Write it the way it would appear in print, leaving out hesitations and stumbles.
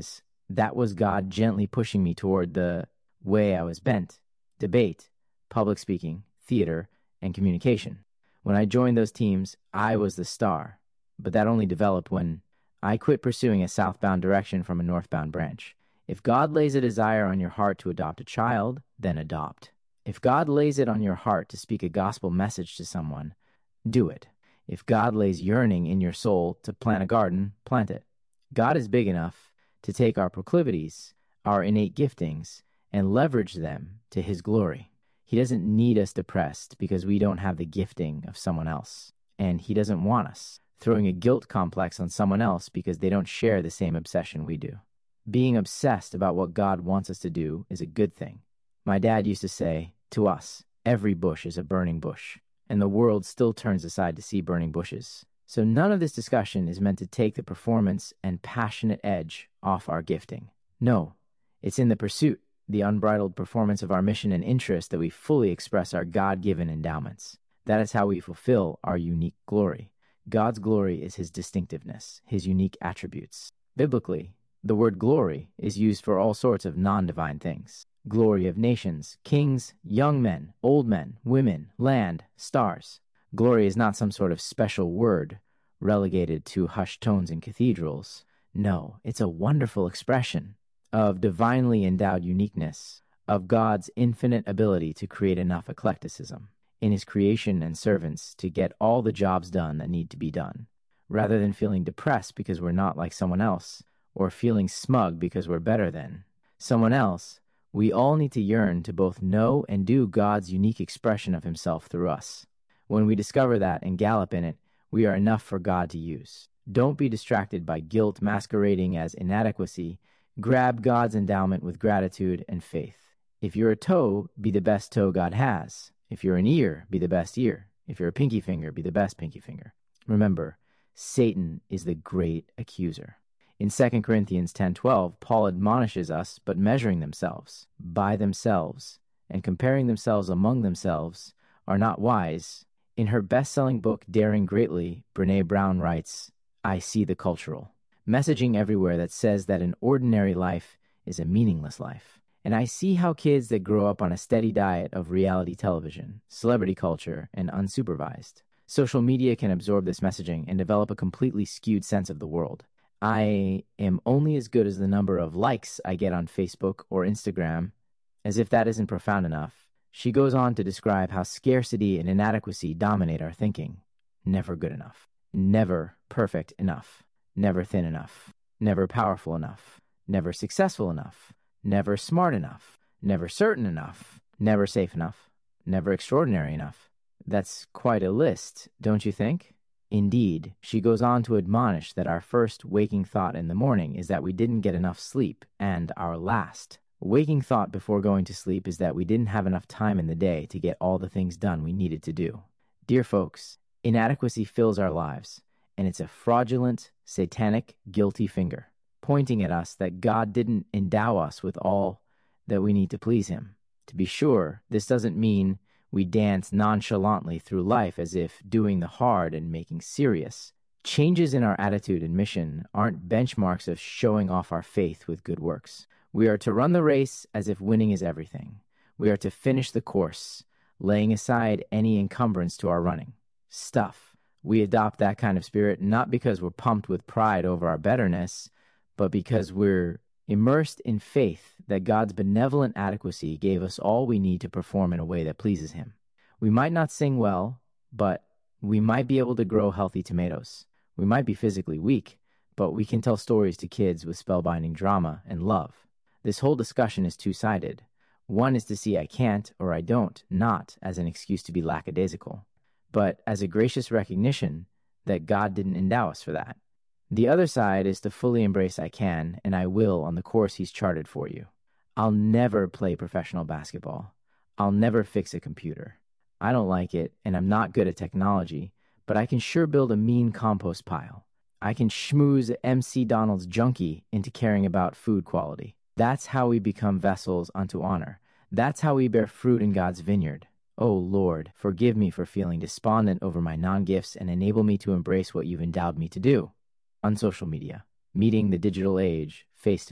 realize that was God gently pushing me toward the way I was bent: debate, public speaking, theater, and communication. When I joined those teams, I was the star, but that only developed when I quit pursuing a southbound direction from a northbound branch. If God lays a desire on your heart to adopt a child, then adopt. If God lays it on your heart to speak a gospel message to someone, do it. If God lays yearning in your soul to plant a garden, plant it. God is big enough to take our proclivities, our innate giftings, and leverage them to His glory. He doesn't need us depressed because we don't have the gifting of someone else. And He doesn't want us throwing a guilt complex on someone else because they don't share the same obsession we do. Being obsessed about what God wants us to do is a good thing. My dad used to say to us, every bush is a burning bush, and the world still turns aside to see burning bushes. So none of this discussion is meant to take the performance and passionate edge off our gifting. No, it's in the pursuit, the unbridled performance of our mission and interest, that we fully express our God-given endowments. That is how we fulfill our unique glory. God's glory is His distinctiveness, His unique attributes. Biblically, the word glory is used for all sorts of non-divine things. Glory of nations, kings, young men, old men, women, land, stars. Glory is not some sort of special word relegated to hushed tones in cathedrals. No, it's a wonderful expression of divinely endowed uniqueness, of God's infinite ability to create enough eclecticism in His creation and servants to get all the jobs done that need to be done, rather than feeling depressed because we're not like someone else, or feeling smug because we're better than someone else. We all need to yearn to both know and do God's unique expression of Himself through us. When we discover that and gallop in it, we are enough for God to use. Don't be distracted by guilt masquerading as inadequacy. Grab God's endowment with gratitude and faith. If you're a toe, be the best toe God has. If you're an ear, be the best ear. If you're a pinky finger, be the best pinky finger. Remember, Satan is the great accuser. In 2 Corinthians 10:12, Paul admonishes us, but measuring themselves by themselves and comparing themselves among themselves are not wise. In her best-selling book, Daring Greatly, Brené Brown writes, I see the cultural messaging everywhere that says that an ordinary life is a meaningless life. And I see how kids that grow up on a steady diet of reality television, celebrity culture, and unsupervised social media can absorb this messaging and develop a completely skewed sense of the world. I am only as good as the number of likes I get on Facebook or Instagram. As if that isn't profound enough, she goes on to describe how scarcity and inadequacy dominate our thinking. Never good enough. Never perfect enough. Never thin enough. Never powerful enough. Never successful enough. Never smart enough. Never certain enough. Never safe enough. Never extraordinary enough. That's quite a list, don't you think? Indeed, she goes on to admonish that our first waking thought in the morning is that we didn't get enough sleep, and our last waking thought before going to sleep is that we didn't have enough time in the day to get all the things done we needed to do. Dear folks, inadequacy fills our lives, and it's a fraudulent, satanic, guilty finger, pointing at us that God didn't endow us with all that we need to please Him. To be sure, this doesn't mean we dance nonchalantly through life as if doing the hard and making serious. Changes in our attitude and mission aren't benchmarks of showing off our faith with good works. We are to run the race as if winning is everything. We are to finish the course, laying aside any encumbrance to our running. Stuff. We adopt that kind of spirit not because we're pumped with pride over our betterness, but because we're immersed in faith that God's benevolent adequacy gave us all we need to perform in a way that pleases Him. We might not sing well, but we might be able to grow healthy tomatoes. We might be physically weak, but we can tell stories to kids with spellbinding drama and love. This whole discussion is two-sided. One is to see I can't or I don't, not as an excuse to be lackadaisical, but as a gracious recognition that God didn't endow us for that. The other side is to fully embrace I can and I will on the course He's charted for you. I'll never play professional basketball. I'll never fix a computer. I don't like it, and I'm not good at technology, but I can sure build a mean compost pile. I can schmooze MC Donald's junkie into caring about food quality. That's how we become vessels unto honor. That's how we bear fruit in God's vineyard. Oh Lord, forgive me for feeling despondent over my non-gifts and enable me to embrace what You've endowed me to do. On social media, meeting the digital age face to